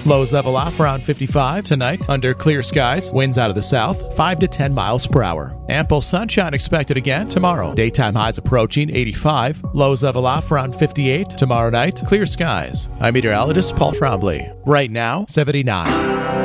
Lows level off around 55 tonight under clear skies. Winds out of the south, 5 to 10 miles per hour. Ample sunshine expected again tomorrow. Daytime highs approaching 85. Lows level off around 58 tomorrow night. Clear skies. I'm meteorologist Paul Trombley. Right now, 79.